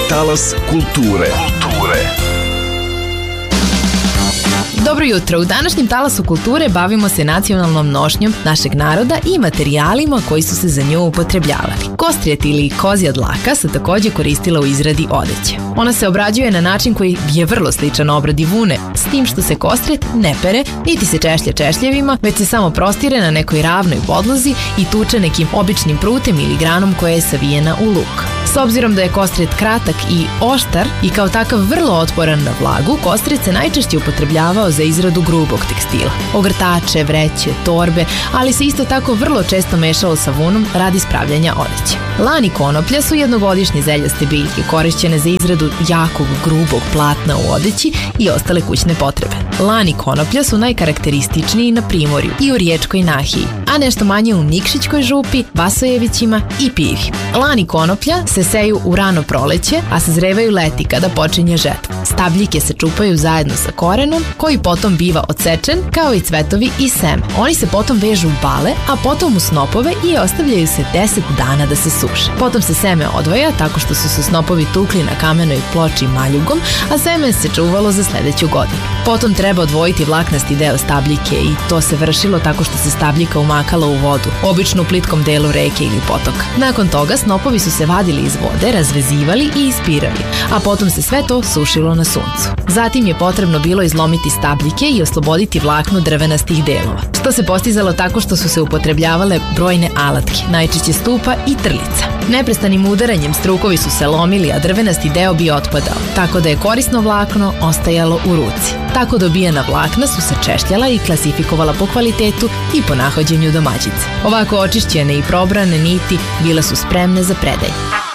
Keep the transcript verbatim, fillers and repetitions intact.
Talas kulture. Kulture. Dobro jutro, u današnjem Talasu kulture bavimo se nacionalnom nošnjom našeg naroda i materijalima koji su se za nju upotrebljavali. Kostrijet ili kozja dlaka se takođe koristila u izradi odeće. Ona se obrađuje na način koji je vrlo sličan obradi vune, s tim što se kostrijet ne pere, niti se češlje češljevima, već se samo prostire na nekoj ravnoj podlozi i tuče nekim običnim prutem ili granom koja je savijena u luk. S obzirom da je kostrijet kratak i oštar i kao takav vrlo otporan na vlagu, kostrijet se najčešće upotrebljavao za izradu grubog tekstila. Ogrtače, vreće, torbe, ali se isto tako vrlo često mešao sa vunom radi spravljanja odeće. Lan i konoplja su jednogodišnje zeljaste biljke korišćene za izradu jakog, grubog platna u odeći i ostale kućne potrebe. Lan i konoplja su najkarakterističniji na Primorju i u Riječkoj nahiji, a nešto manje u Nikšićkoj župi, Basojevićima i Pivi. Lan i konoplja se seju u rano proleće, a sazrevaju leti kada počinje žetva. Stabljike se čupaju zajedno sa korenom, koji potom biva odsečen, kao i cvetovi i seme. Oni se potom vežu u bale, a potom u snopove i ostavljaju se deset dana da se suše. Potom se seme odvaja tako što su se snopovi tukli na kamenoj ploči maljugom, a seme se čuvalo za sledeću godinu. Potom treba odvojiti vlaknasti deo stabljike i to se vršilo tako što se stabljika umakala u vodu, obično u plitkom delu reke ili potoka. Nakon toga snopovi su se vadili iz vode, razvezivali i ispirali, a potom se sve to sušilo na suncu. Zatim je potrebno bilo izlomiti stabljike i osloboditi vlakno drvenastih delova, što se postizalo tako što su se upotrebljavale brojne alatke, najčešće stupa i trlica. Neprestanim udaranjem strukovi su se lomili, a drvenasti deo bi otpadao, tako da je korisno vlakno ostajalo u ruci. Tako dobijena vlakna su se češljala i klasifikovala po kvalitetu i po nahođenju domaćice. Ovako očišćene i probrane niti bile su spremne za predaj.